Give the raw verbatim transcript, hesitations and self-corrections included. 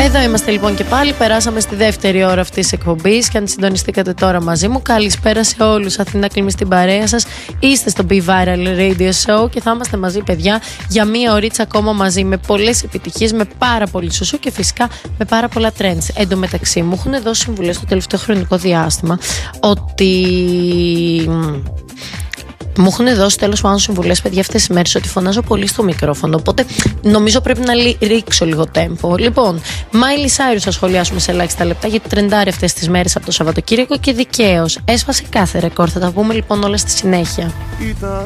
Εδώ είμαστε λοιπόν και πάλι. Περάσαμε στη δεύτερη ώρα αυτής της εκπομπής. Και αν συντονιστήκατε τώρα μαζί μου, καλησπέρα σε όλους. Αθήνα Κλίμη στην παρέα σας. Είστε στο Be Viral Radio Show και θα είμαστε μαζί, παιδιά, για μία ωρίτσα ακόμα μαζί. Με πολλές επιτυχίες, με πάρα πολύ σωσού και φυσικά με πάρα πολλά trends. Εν τω μεταξύ, μου έχουν δώσει συμβουλές στο τελευταίο χρονικό διάστημα ότι. Μου έχουν δώσει τέλος πάντων συμβουλές, παιδιά, αυτές τις μέρες ότι φωνάζω πολύ στο μικρόφωνο. Οπότε νομίζω πρέπει να λι... ρίξω λίγο τέμπο. Λοιπόν, Miley Cyrus θα σχολιάσουμε σε ελάχιστα λεπτά γιατί τρεντάρει αυτές τις μέρες από το Σαββατοκύριακο και δικαίως. Έσφασε κάθε ρεκόρ. Θα τα πούμε λοιπόν όλα στη συνέχεια.